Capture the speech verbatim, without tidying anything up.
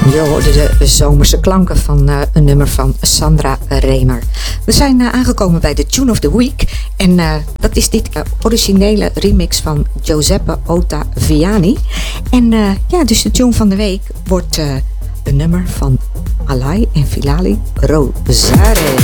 Je hoorde de zomerse klanken van uh, een nummer van Sandra Remer. We zijn uh, aangekomen bij de Tune of the Week. En uh, dat is dit uh, originele remix van Giuseppe Ottaviani. En uh, ja, dus de tune van de week wordt uh, een nummer van Alai en Filali Rosare.